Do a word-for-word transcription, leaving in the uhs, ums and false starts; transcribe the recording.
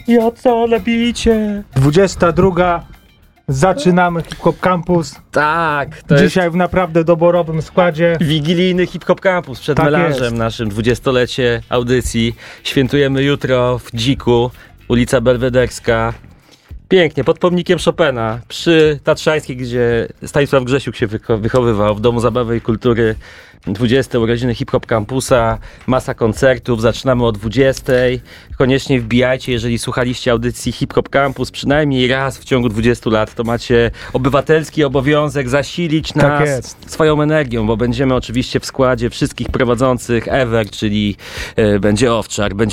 i o co lepicie. dwudziesta druga. Zaczynamy Hip Hop Campus. Tak, to Dzisiaj jest w naprawdę doborowym składzie. wigilijny Hip Hop Campus przed Tak melanżem, jest. naszym dwudziestolecie audycji. Świętujemy jutro w Dziku, ulica Belwederska. Pięknie, pod pomnikiem Chopina, przy Tatrzańskiej, gdzie Stanisław Grzesiuk się wycho- wychowywał, w Domu Zabawy i Kultury. dwudzieste urodziny Hip Hop Campusa, masa koncertów, zaczynamy o dwudziestej. Koniecznie wbijajcie, jeżeli słuchaliście audycji Hip Hop Campus przynajmniej raz w ciągu dwudziestu lat, to macie obywatelski obowiązek zasilić Tak nas jest. swoją energią, bo będziemy oczywiście w składzie wszystkich prowadzących ever, czyli e, będzie Owczar, będzie